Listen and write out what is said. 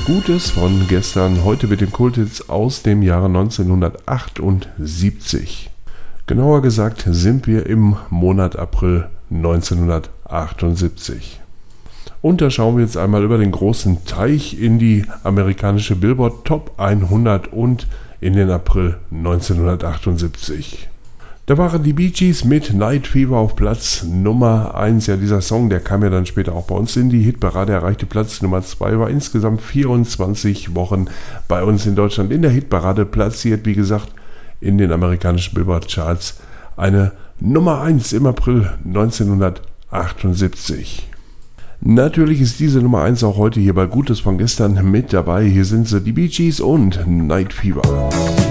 Gutes von gestern, heute mit dem Kulthits aus dem Jahre 1978. Genauer gesagt sind wir im Monat April 1978. Und da schauen wir jetzt einmal über den großen Teich in die amerikanische Billboard Top 100 und in den April 1978. Da waren die Bee Gees mit Night Fever auf Platz Nummer 1. Ja, dieser Song, der kam ja dann später auch bei uns in die Hitparade, erreichte Platz Nummer 2, war insgesamt 24 Wochen bei uns in Deutschland in der Hitparade platziert. Wie gesagt, in den amerikanischen Billboard Charts eine Nummer 1 im April 1978. Natürlich ist diese Nummer 1 auch heute hier bei Gutes von gestern mit dabei. Hier sind sie, die Bee Gees und Night Fever.